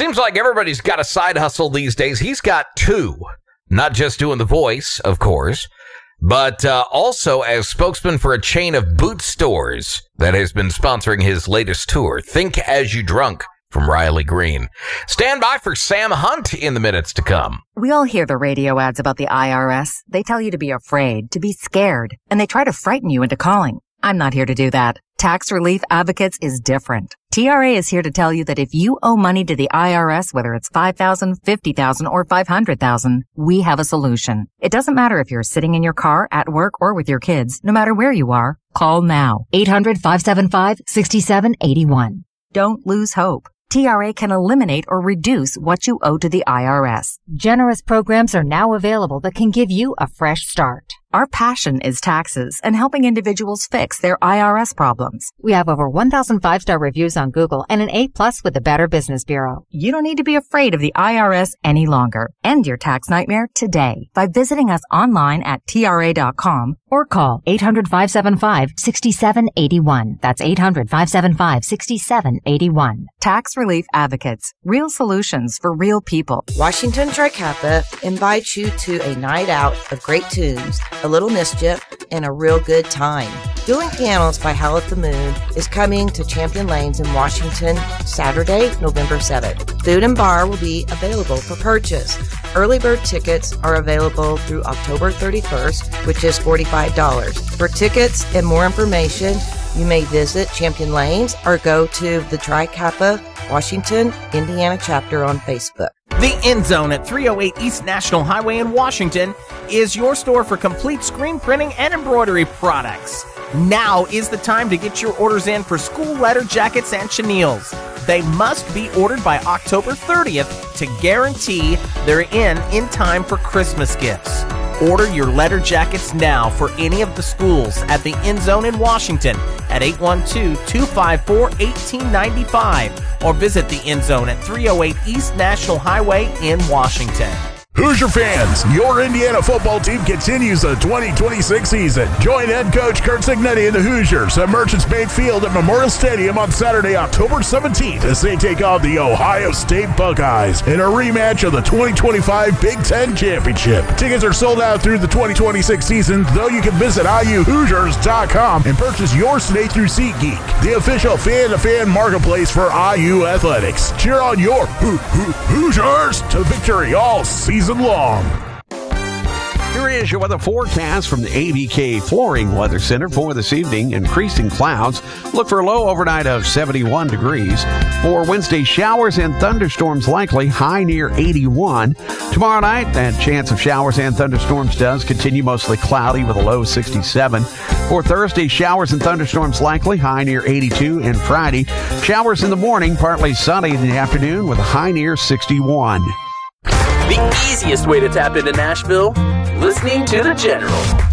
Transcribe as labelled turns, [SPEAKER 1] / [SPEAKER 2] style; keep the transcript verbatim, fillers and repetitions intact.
[SPEAKER 1] seems like everybody's got a side hustle these days. He's got two. Not just doing the voice, of course, but uh, also as spokesman for a chain of boot stores that has been sponsoring his latest tour, Think As You Drunk, from Riley Green. Stand by for Sam Hunt in the minutes to come.
[SPEAKER 2] We all hear the radio ads about the I R S. They tell you to be afraid, to be scared, and they try to frighten you into calling. I'm not here to do that. Tax Relief Advocates is different. T R A is here to tell you that if you owe money to the I R S, whether it's five thousand dollars, fifty thousand dollars, or five hundred thousand dollars, we have a solution. It doesn't matter if you're sitting in your car, at work, or with your kids. No matter where you are, call now. eight hundred, five seven five, six seven eight one. Don't lose hope. T R A can eliminate or reduce what you owe to the I R S. Generous programs are now available that can give you a fresh start. Our passion is taxes and helping individuals fix their I R S problems. We have over one thousand five-star reviews on Google and an A plus with the Better Business Bureau. You don't need to be afraid of the I R S any longer. End your tax nightmare today by visiting us online at T R A dot com or call eight hundred, five seven five, six seven eight one. That's eight hundred, five seven five, six seven eight one. Tax Relief Advocates. Real solutions for real people.
[SPEAKER 3] Washington Tri-Kappa invites you to a night out of great tunes, a little mischief, and a real good time. Dueling Pianos by Howl at the Moon is coming to Champion Lanes in Washington Saturday, November seventh. Food and bar will be available for purchase. Early bird tickets are available through October thirty-first, which is forty-five dollars. For tickets and more information, you may visit Champion Lanes or go to the Tri-Kappa Washington, Indiana chapter on Facebook.
[SPEAKER 4] The End Zone at three oh eight East National Highway in Washington is your store for complete screen printing and embroidery products. Now is the time to get your orders in for school letter jackets and chenilles. They must be ordered by October thirtieth to guarantee they're in in time for Christmas gifts. Order your letter jackets now for any of the schools at the End Zone in Washington at eight one two, two five four, one eight nine five or visit the End Zone at three oh eight East National Highway in Washington.
[SPEAKER 5] Hoosier fans, your Indiana football team continues the twenty twenty-six season. Join head coach Kurt Cignetti and the Hoosiers at Merchants Bank Field at Memorial Stadium on Saturday, October seventeenth as they take on the Ohio State Buckeyes in a rematch of the twenty twenty-five Big Ten Championship. Tickets are sold out through the twenty twenty-six season, though you can visit I U Hoosiers dot com and purchase yours today through SeatGeek, the official fan-to-fan marketplace for I U Athletics. Cheer on your Ho- Ho- Hoosiers to victory all season long.
[SPEAKER 6] Here is your weather forecast from the A B K Flooring Weather Center for this evening. Increasing clouds. Look for a low overnight of seventy-one degrees. For Wednesday, showers and thunderstorms likely, high near eighty-one. Tomorrow night, that chance of showers and thunderstorms does continue, mostly cloudy with a low sixty-seven. For Thursday, showers and thunderstorms likely, high near eighty-two. And Friday, showers in the morning, partly sunny in the afternoon with a high near sixty-one.
[SPEAKER 7] The easiest way to tap into Nashville, listening to The General.